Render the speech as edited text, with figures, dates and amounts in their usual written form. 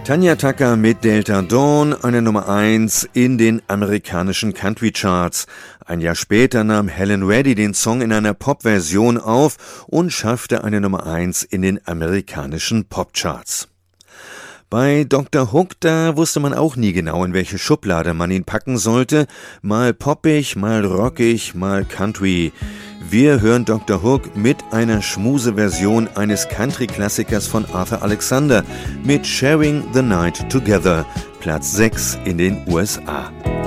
Tanya Tucker mit Delta Dawn, eine Nummer 1 in den amerikanischen Country Charts. Ein Jahr später nahm Helen Reddy den Song in einer Pop-Version auf und schaffte eine Nummer 1 in den amerikanischen Popcharts. Bei Dr. Hook, da wusste man auch nie genau, in welche Schublade man ihn packen sollte. Mal poppig, mal rockig, mal Country. Wir hören Dr. Hook mit einer Schmuse-Version eines Country-Klassikers von Arthur Alexander mit Sharing the Night Together, Platz 6 in den USA.